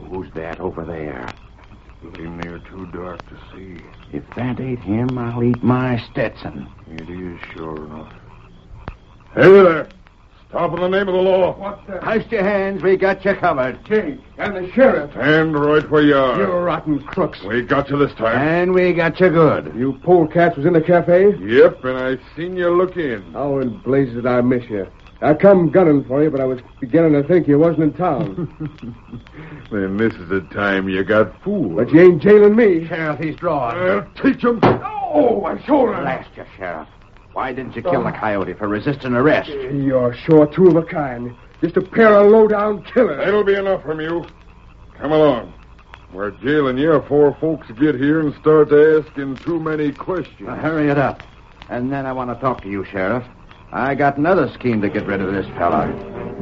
Who's that over there? Getting near too dark to see. If that ain't him, I'll eat my Stetson. It is, sure enough. Hey there! Stop in the name of the law. What's that? Hoist your hands. We got you covered. Jake and the sheriff. Stand right where you are. You rotten crooks. We got you this time. And we got you good. You polecats was in the cafe? Yep, and I seen you look in. How in blazes did I miss you? I come gunning for you, but I was beginning to think you wasn't in town. Then this is the time you got fooled. But you ain't jailing me. Sheriff, he's drawn. I'll teach him. Oh, my shoulder. Blast you, Sheriff. Why didn't you kill the coyote for resisting arrest? You're sure two of a kind. Just a pair of low-down killers. That'll be enough from you. Come along. We're jailing you before folks get here and start asking too many questions. Now, hurry it up. And then I want to talk to you, Sheriff. I got another scheme to get rid of this fella.